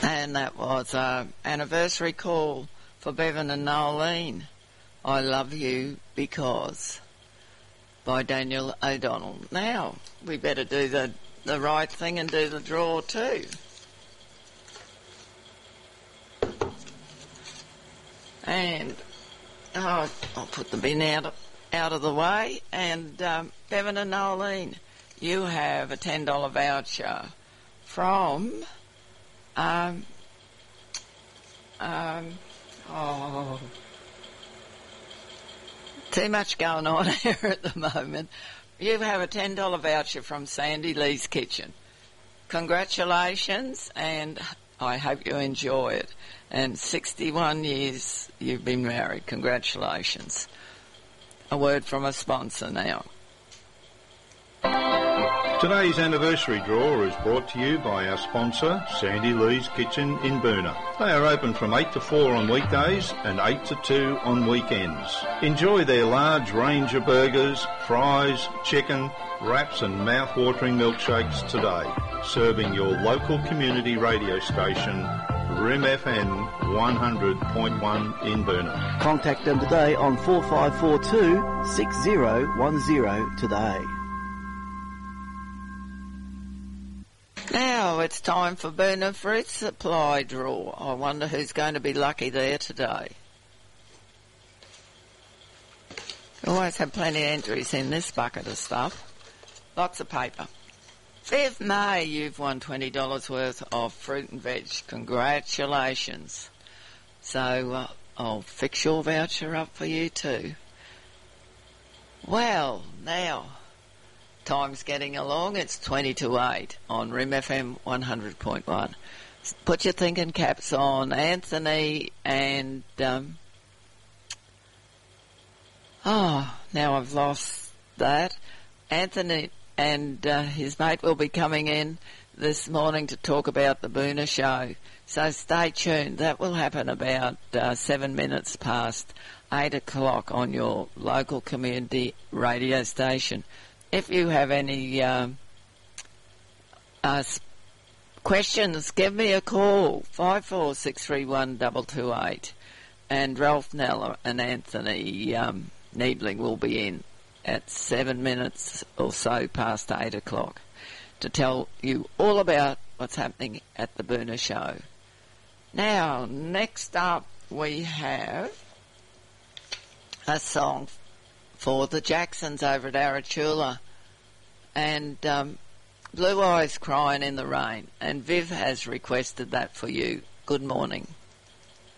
And that was an anniversary call for Bevan and Nolene. I Love You Because by Daniel O'Donnell. Now, we better do the right thing and do the draw too. And I'll put the bin out of the way. And Bevan and Nolene, you have a $10 voucher from too much going on here at the moment. You have a $10 voucher from Sandy Lee's Kitchen. Congratulations, and I hope you enjoy it. And 61 years you've been married. Congratulations. A word from a sponsor now. Today's anniversary draw is brought to you by our sponsor, Sandy Lee's Kitchen in Boonah. They are open from 8 to 4 on weekdays and 8 to 2 on weekends. Enjoy their large range of burgers, fries, chicken, wraps and mouth-watering milkshakes today. Serving your local community radio station, Rim FM 100.1 in Boonah. Contact them today on 4542 6010 today. Now it's time for Boonah Fruit Supply draw. I wonder who's going to be lucky there today. We always have plenty of entries in this bucket of stuff. Lots of paper. 5th May, you've won $20 worth of fruit and veg. Congratulations. So I'll fix your voucher up for you too. Well, now, time's getting along. It's 20 to 8 on Rim FM 100.1. Put your thinking caps on. Anthony and... now I've lost that. Anthony and his mate will be coming in this morning to talk about the Boonah show. So stay tuned. That will happen about 7 minutes past 8 o'clock on your local community radio station. If you have any questions, give me a call, 54631 and Ralph Neller and Anthony Niebling will be in at 7 minutes or so past 8 o'clock to tell you all about what's happening at the Boonah show. Now, next up we have a song for the Jacksons over at Arachula, and Blue Eyes Crying in the Rain, and Viv has requested that for you. Good morning.